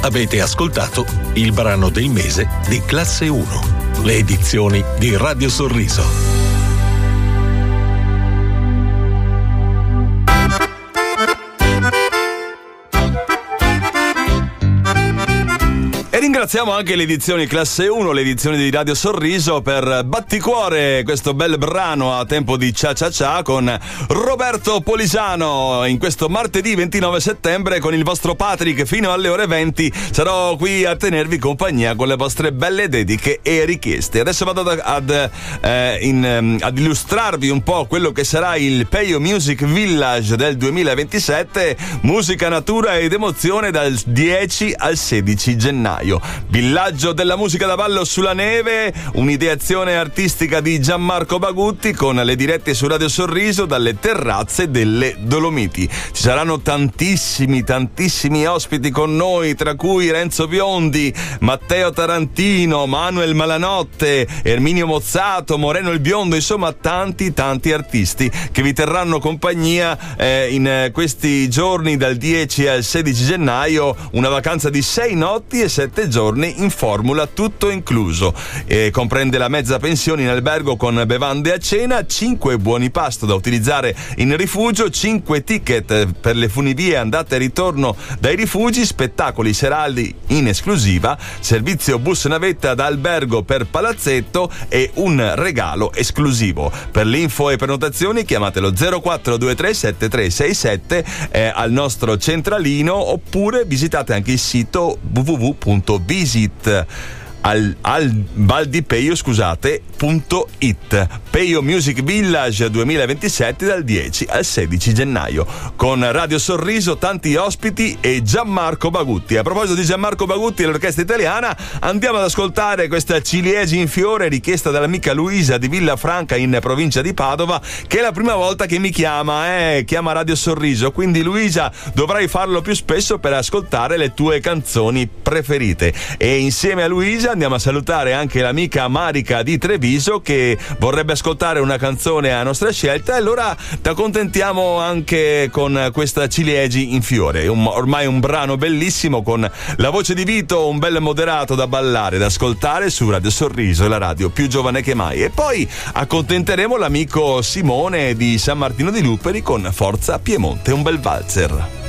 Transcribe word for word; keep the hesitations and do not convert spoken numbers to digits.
Avete ascoltato il brano del mese di Classe uno, le edizioni di Radio Sorriso. Ringraziamo anche le edizioni Classe uno, le edizioni di Radio Sorriso per Batticuore, questo bel brano a tempo di Cia Cia Cia con Roberto Polisano. In questo martedì ventinove settembre con il vostro Patrick fino alle ore venti sarò qui a tenervi compagnia con le vostre belle dediche e richieste. Adesso vado ad, ad, eh, in, ad illustrarvi un po' quello che sarà il Peio Music Village del duemilaventisette, musica, natura ed emozione dal dieci al sedici gennaio. Villaggio della musica da ballo sulla neve, un'ideazione artistica di Gianmarco Bagutti con le dirette su Radio Sorriso dalle terrazze delle Dolomiti. Ci saranno tantissimi, tantissimi ospiti con noi, tra cui Renzo Biondi, Matteo Tarantino, Manuel Malanotte, Erminio Mozzato, Moreno il Biondo, insomma tanti, tanti artisti che vi terranno compagnia eh, in questi giorni dal dieci al sedici gennaio, una vacanza di sei notti e sette giorni in formula tutto incluso, e comprende la mezza pensione in albergo con bevande a cena, cinque buoni pasto da utilizzare in rifugio, cinque ticket per le funivie andata e ritorno dai rifugi, spettacoli serali in esclusiva, servizio bus navetta da albergo per palazzetto e un regalo esclusivo. Per l'info e prenotazioni chiamatelo zero quattro due tre sette tre sei sette eh, al nostro centralino, oppure visitate anche il sito w w w punto visit al, al valdipeio scusate punto it. Peio Music Village duemilaventisette dal dieci al sedici gennaio con Radio Sorriso, tanti ospiti e Gianmarco Bagutti. A proposito di Gianmarco Bagutti e l'orchestra italiana, andiamo ad ascoltare questa Ciliegi in fiore richiesta dall'amica Luisa di Villafranca in provincia di Padova, che è la prima volta che mi chiama, eh, chiama Radio Sorriso, quindi Luisa dovrai farlo più spesso per ascoltare le tue canzoni preferite. E insieme a Luisa andiamo a salutare anche l'amica Marica di Treviso che vorrebbe ascoltare una canzone a nostra scelta, e allora ti accontentiamo anche con questa Ciliegi in fiore, un, ormai un brano bellissimo con la voce di Vito, un bel moderato da ballare, da ascoltare su Radio Sorriso, la radio più giovane che mai. E poi accontenteremo l'amico Simone di San Martino di Luperi con Forza Piemonte, un bel valzer.